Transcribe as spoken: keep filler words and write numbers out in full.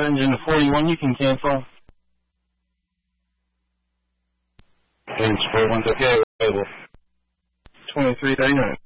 engine to forty-one, you can cancel. Engine forty-one's okay, available. twenty-three thirty-nine.